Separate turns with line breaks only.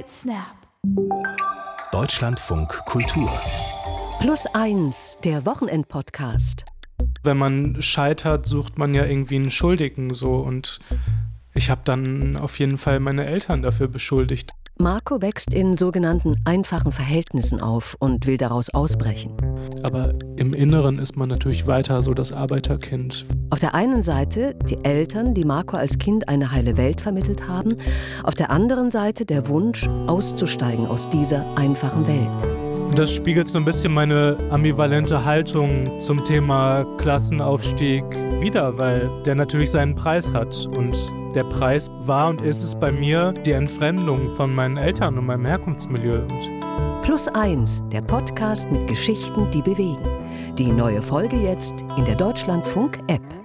Snap.
Deutschlandfunk Kultur.
+1, der Wochenend-Podcast.
Wenn man scheitert, sucht man ja irgendwie einen Schuldigen so, und ich habe dann auf jeden Fall meine Eltern dafür beschuldigt.
Marco wächst in sogenannten einfachen Verhältnissen auf und will daraus ausbrechen.
Aber im Inneren ist man natürlich weiter so das Arbeiterkind.
Auf der einen Seite die Eltern, die Marco als Kind eine heile Welt vermittelt haben. Auf der anderen Seite der Wunsch, auszusteigen aus dieser einfachen Welt.
Und das spiegelt so ein bisschen meine ambivalente Haltung zum Thema Klassenaufstieg wider, weil der natürlich seinen Preis hat. Und der Preis war und ist es bei mir die Entfremdung von meinen Eltern und meinem Herkunftsmilieu.
+1, der Podcast mit Geschichten, die bewegen. Die neue Folge jetzt in der Deutschlandfunk-App.